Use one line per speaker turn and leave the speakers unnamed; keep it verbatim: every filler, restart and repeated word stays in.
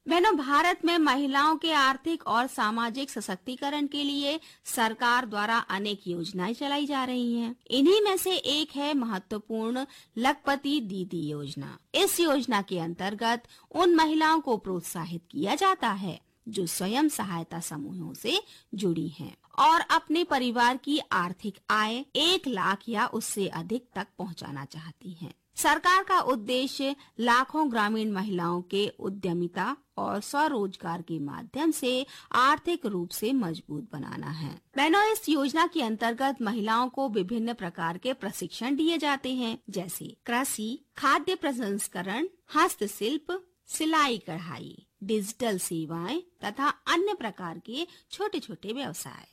बहनों, भारत में महिलाओं के आर्थिक और सामाजिक सशक्तिकरण के लिए सरकार द्वारा अनेक योजनाएं चलाई जा रही हैं। इन्हीं में से एक है महत्वपूर्ण लखपति दीदी योजना। इस योजना के अंतर्गत उन महिलाओं को प्रोत्साहित किया जाता है जो स्वयं सहायता समूहों से जुड़ी हैं और अपने परिवार की आर्थिक आय एक लाख या उससे अधिक तक पहुंचाना चाहती हैं। सरकार का उद्देश्य लाखों ग्रामीण महिलाओं के उद्यमिता और स्वरोजगार के माध्यम से आर्थिक रूप से मजबूत बनाना है। बहनों, इस योजना के अंतर्गत महिलाओं को विभिन्न प्रकार के प्रशिक्षण दिए जाते हैं, जैसे कृषि, खाद्य प्रसंस्करण, हस्तशिल्प, सिलाई कढ़ाई, डिजिटल सेवाएं तथा अन्य प्रकार के छोटे छोटे व्यवसाय।